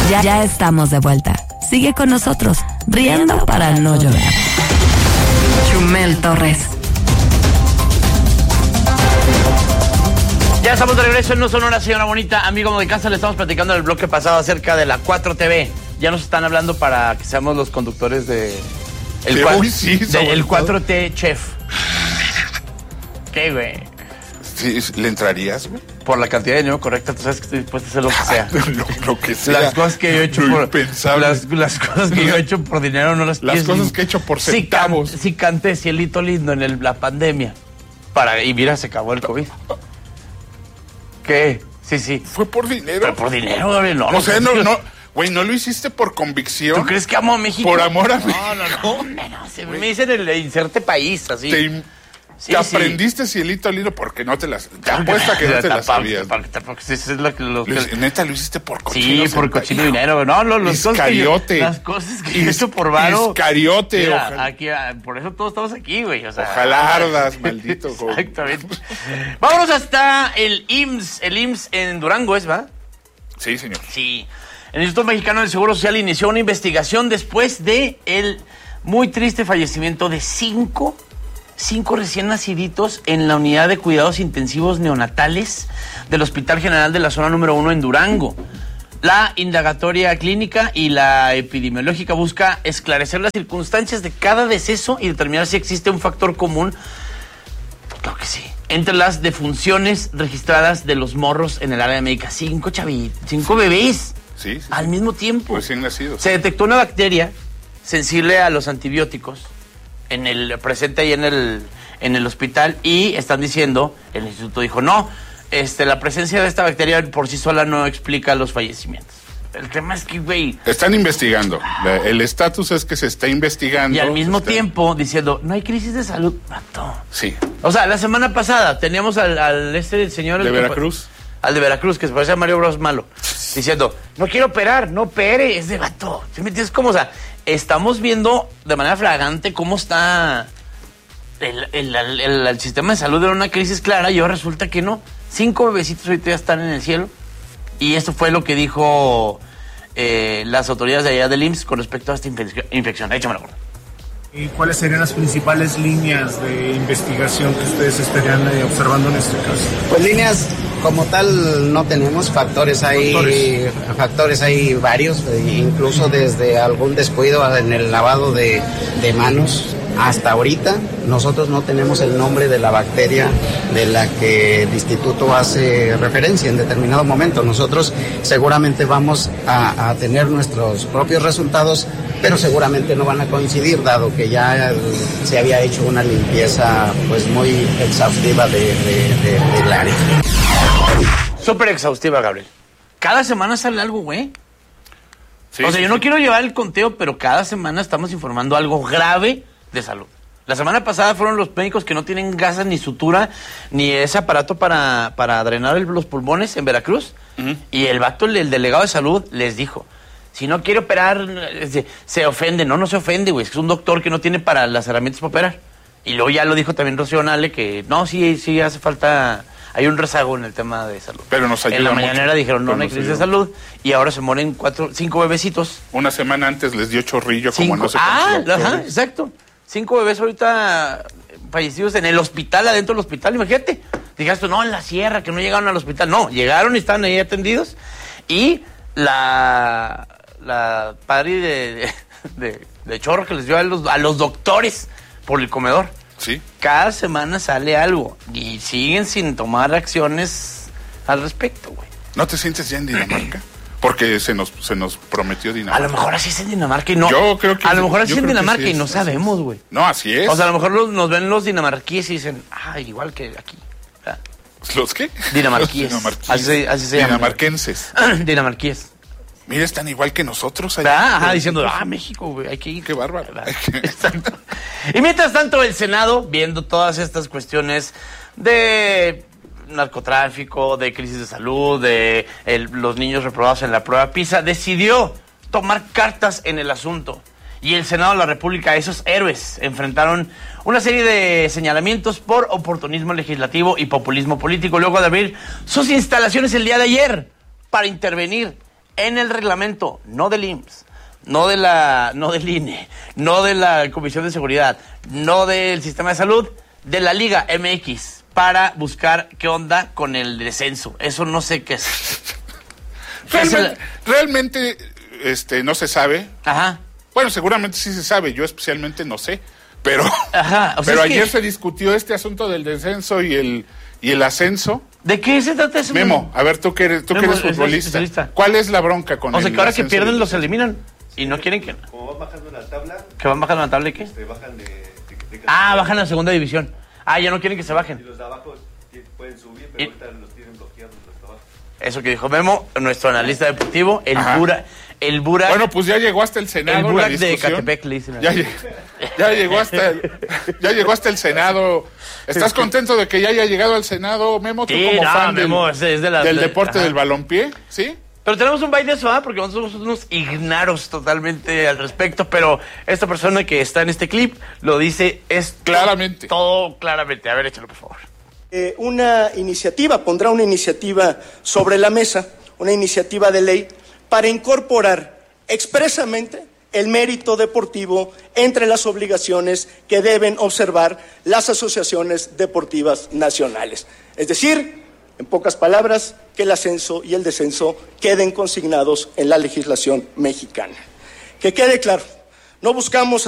Ya estamos de vuelta. Sigue con nosotros, riendo para no llorar. Chumel Torres. Ya estamos de regreso en No Sonora, señora bonita. Amigo de casa, le estamos platicando en el bloque pasado acerca de la 4TV. Ya nos están hablando para que seamos los conductores de... El 4T Chef. ¿Qué, güey? Sí, ¿le entrarías, güey? Por la cantidad de dinero correcta, tú sabes que estoy dispuesto a hacer lo que sea. lo que sea. Las cosas que yo he hecho por... Las cosas que yo he hecho por dinero no las... Las cosas que he hecho por centavos. Sí canté Cielito Lindo en la pandemia. Y mira, se acabó el COVID. ¿Qué? Sí. ¿Fue por dinero? Pero por dinero, Gabriel, no. O sea, no, güey, ¿no lo hiciste por convicción? ¿Tú crees que amo a México? Por amor a México. No. Me dicen el inserte país, así. Te aprendiste Cielito Lindo porque no te las... Te apuesta que no te las sabías. Porque es lo que... Neta, lo hiciste por cochino. Sí, por cochino dinero. No, las cosas que yo he hecho por varo. Iscariote. Mira, aquí, por eso todos estamos aquí, güey. O sea, ojalá ardas, maldito. Exactamente. Vámonos hasta el IMSS. El IMSS en Durango, ¿va? Sí, señor. Sí. El Instituto Mexicano del Seguro Social inició una investigación después de el muy triste fallecimiento de cinco recién naciditos en la unidad de cuidados intensivos neonatales del Hospital General de la Zona número 1 en Durango. La indagatoria clínica y la epidemiológica busca esclarecer las circunstancias de cada deceso y determinar si existe un factor común, creo que sí, entre las defunciones registradas de los morros en el área médica. 5 bebés sí. Al mismo tiempo. Recién nacidos. Se detectó una bacteria sensible a los antibióticos presente ahí en el hospital, y están diciendo, el instituto dijo, no, la presencia de esta bacteria por sí sola no explica los fallecimientos. El tema es que, güey... Están investigando. El estatus es que se está investigando. Y al mismo tiempo diciendo, no hay crisis de salud, vato. Sí. O sea, la semana pasada teníamos al señor... ¿De Veracruz? Al de Veracruz, que se parece a Mario Bros Malo, diciendo, no quiero operar, no opere, es de vato. ¿Sí me entiendes cómo? O sea, estamos viendo de manera flagrante cómo está el sistema de salud en una crisis clara, y ahora resulta que no. 5 bebecitos ahorita ya están en el cielo. Y esto fue lo que dijo las autoridades de allá del IMSS con respecto a esta infección. Échamelo. ¿Y cuáles serían las principales líneas de investigación que ustedes estarían observando en este caso? Pues líneas como tal no tenemos, factores hay varios, incluso desde algún descuido en el lavado de manos. Hasta ahorita nosotros no tenemos el nombre de la bacteria de la que el instituto hace referencia en determinado momento. Nosotros seguramente vamos a tener nuestros propios resultados, pero seguramente no van a coincidir, dado que ya se había hecho una limpieza pues muy exhaustiva del área. Súper exhaustiva, Gabriel. Cada semana sale algo, güey. Sí, o sea, yo no quiero llevar el conteo, pero cada semana estamos informando algo grave de salud. La semana pasada fueron los médicos que no tienen gasas ni sutura ni ese aparato para drenar los pulmones en Veracruz. Uh-huh. Y el vato, el delegado de salud, les dijo, si no quiere operar, se ofende. No se ofende, güey. Es un doctor que no tiene para las herramientas para operar. Y luego ya lo dijo también Rocío Nale, que no, sí hace falta... Hay un rezago en el tema de salud. Pero nos ayuda. En la mañanera dijeron, no hay crisis de salud. Y ahora se mueren 5 bebecitos. Una semana antes les dio chorrillo, como no sé cuántos. Ajá, exacto. 5 bebés ahorita fallecidos en el hospital, adentro del hospital. Imagínate. Dijiste, no, en la sierra, que no llegaron al hospital. No, llegaron y estaban ahí atendidos. Y la padre de chorro que les dio a los doctores por el comedor. Sí. Cada semana sale algo y siguen sin tomar acciones al respecto, güey. ¿No te sientes ya en Dinamarca? Porque se nos prometió Dinamarca. A lo mejor así es en Dinamarca y no. Yo creo que a lo mejor así es en Dinamarca sí, y no sabemos, güey. No, así es. O sea, a lo mejor nos ven los dinamarquíes y dicen, igual que aquí. ¿Los qué? Dinamarquíes. Así se llama. Dinamarquenses. Dinamarquíes. Mira, están igual que nosotros allá. Diciendo, México, güey, hay que ir. Qué bárbaro. Exacto. Y mientras tanto, el Senado, viendo todas estas cuestiones de narcotráfico, de crisis de salud, de los niños reprobados en la prueba PISA, decidió tomar cartas en el asunto. Y el Senado de la República, esos héroes, enfrentaron una serie de señalamientos por oportunismo legislativo y populismo político, luego de abrir sus instalaciones el día de ayer para intervenir en el reglamento, no del IMSS, no del INE, no de la Comisión de Seguridad, no del Sistema de Salud, de la Liga MX, para buscar qué onda con el descenso. Eso no sé qué es. Realmente no se sabe. Ajá. Bueno, seguramente sí se sabe, yo especialmente no sé, pero, ajá, o sea, pero ayer se discutió este asunto del descenso y el ascenso. ¿De qué se trata eso? Memo, a ver, tú que eres futbolista, ¿cuál es la bronca con el ascenso? O sea, que ahora que pierden los eliminan y no quieren que... Como van bajando la tabla... ¿Que van bajando la tabla y qué? Bajan de bajan a la segunda división. Ya no quieren que se bajen. Y los de abajo pueden subir, pero ahorita los tienen bloqueados los de abajo. Eso que dijo Memo, nuestro analista deportivo, el Burak. Bueno, pues ya llegó hasta el Senado. El Burak la de discusión. Catepec, le dicen. Ya llegó hasta el Senado. ¿Estás contento de que ya haya llegado al Senado, Memo? Tú como fan Memo, del deporte del balompié, ¿sí? Pero tenemos un baile de eso, porque nosotros somos unos ignaros totalmente al respecto, pero esta persona que está en este clip lo dice claramente. Todo claramente. A ver, échalo, por favor. Pondrá una iniciativa sobre la mesa, una iniciativa de ley para incorporar expresamente el mérito deportivo entre las obligaciones que deben observar las asociaciones deportivas nacionales. Es decir, en pocas palabras, que el ascenso y el descenso queden consignados en la legislación mexicana. Que quede claro, no buscamos